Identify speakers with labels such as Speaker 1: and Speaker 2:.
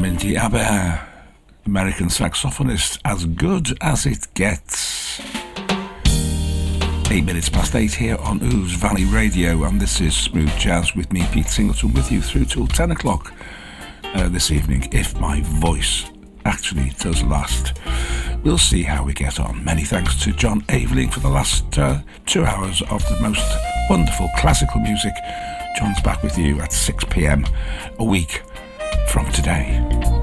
Speaker 1: Minty Aber, American saxophonist, as good as it gets. 8 minutes past 8 here on Ouse Valley Radio, and this is Smooth Jazz with me, Pete Singleton, with you through till 10 o'clock this evening, if my voice actually does last. We'll see how we get on. Many thanks to John Aveling for the last 2 hours of the most wonderful classical music. John's back with you at 6 p.m. a week from today.